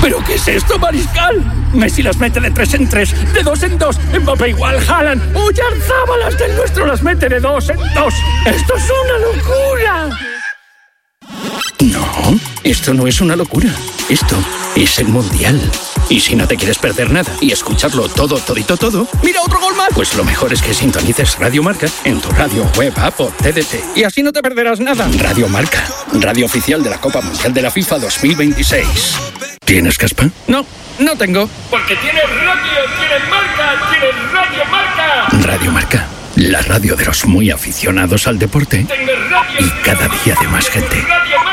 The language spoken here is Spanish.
¿Pero qué es esto, Mariscal? Messi las mete de 3 en 3, de 2 en 2. Mbappé igual, Haaland. Oyarzábalas del nuestro las mete de 2 en 2. ¡Esto es una locura! No, esto no es una locura. Esto es el Mundial. Y si no te quieres perder nada y escucharlo todo, ¡mira otro gol más! Pues lo mejor es que sintonices Radio Marca en tu radio, web, app o TDT. Y así no te perderás nada. Radio Marca, radio oficial de la Copa Mundial de la FIFA 2026. ¿Tienes caspa? No, no tengo. Porque tienes radio, tienes marca, tienes Radio Marca. Radio Marca, la radio de los muy aficionados al deporte. Y cada día de más gente. Radio Marca.